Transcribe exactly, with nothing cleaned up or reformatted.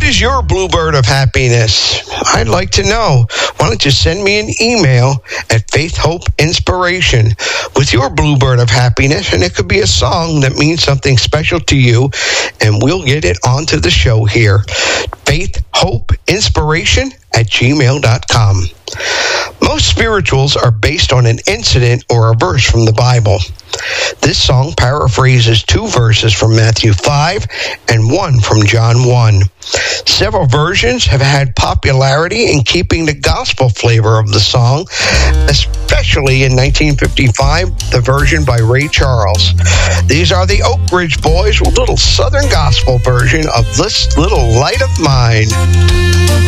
is your bluebird of happiness? I'd like to know. Why don't you send me an email at Faith Hope Inspiration with your bluebird of happiness, and it could be a song that means something special to you, and we'll get it onto the show here. Faith Hope Inspiration at gmail dot com. Most spirituals are based on an incident or a verse from the Bible. This song paraphrases two verses from Matthew five and one from John one. Several versions have had popularity in keeping the gospel flavor of the song, especially in nineteen fifty-five, the version by Ray Charles. These are the Oak Ridge Boys with a little Southern gospel version of This Little Light of Mine.